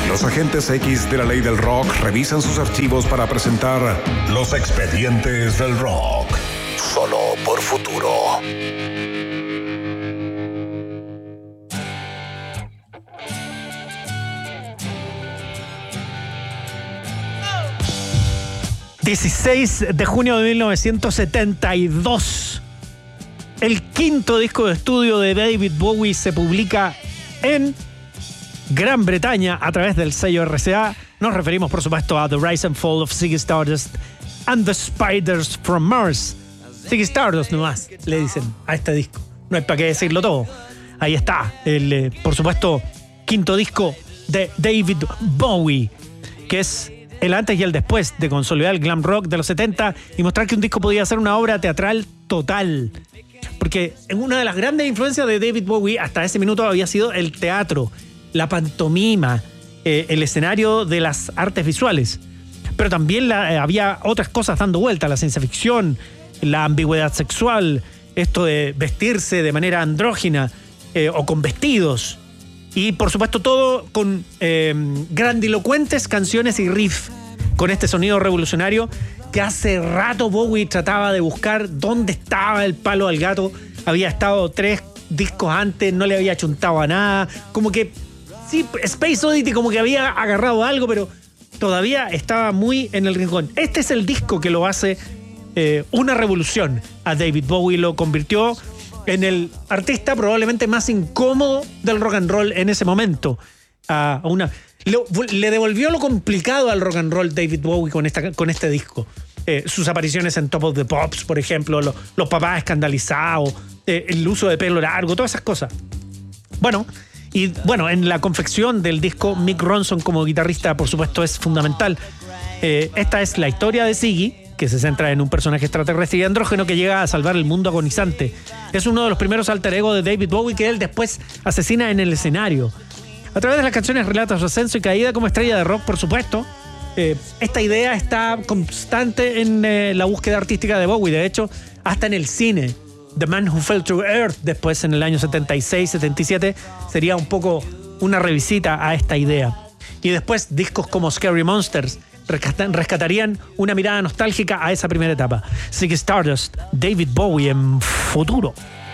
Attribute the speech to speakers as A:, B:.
A: Los agentes X de la ley del rock revisan sus archivos para presentar Los Expedientes del Rock. Solo por Futuro.
B: ...16 de junio de 1972... el quinto disco de estudio de David Bowie se publica en Gran Bretaña a través del sello RCA. Nos referimos, por supuesto, a The Rise and Fall of Ziggy Stardust and the Spiders from Mars. Ziggy Stardust nomás, le dicen a este disco. No hay para qué decirlo todo. Ahí está, el, por supuesto, quinto disco de David Bowie, que es el antes y el después de consolidar el glam rock de los 70 y mostrar que un disco podía ser una obra teatral total. Porque una de las grandes influencias de David Bowie hasta ese minuto había sido el teatro, la pantomima, el escenario de las artes visuales. Pero también había otras cosas dando vuelta, la ciencia ficción, la ambigüedad sexual, esto de vestirse de manera andrógina o con vestidos. Y por supuesto todo con grandilocuentes canciones y riff, con este sonido revolucionario que hace rato Bowie trataba de buscar dónde estaba el palo al gato. Había estado 3 discos antes, no le había chuntado a nada. Como que, sí, Space Oddity como que había agarrado algo, pero todavía estaba muy en el rincón. Este es el disco que lo hace una revolución a David Bowie. Lo convirtió en el artista probablemente más incómodo del rock and roll en ese momento. Le devolvió lo complicado al rock and roll David Bowie con este disco. Sus apariciones en Top of the Pops, por ejemplo, los papás escandalizados, el uso de pelo largo, todas esas cosas. Bueno, en la confección del disco, Mick Ronson como guitarrista, por supuesto, es fundamental. Esta es la historia de Ziggy, que se centra en un personaje extraterrestre y andrógeno que llega a salvar el mundo agonizante. Es uno de los primeros alter ego de David Bowie que él después asesina en el escenario. A través de las canciones relata su ascenso y caída como estrella de rock, por supuesto. Esta idea está constante en la búsqueda artística de Bowie. De hecho, hasta en el cine. The Man Who Fell to Earth, después en el año 76, 77, sería un poco una revisita a esta idea. Y después discos como Scary Monsters rescatarían una mirada nostálgica a esa primera etapa. Ziggy Stardust, David Bowie en Futuro.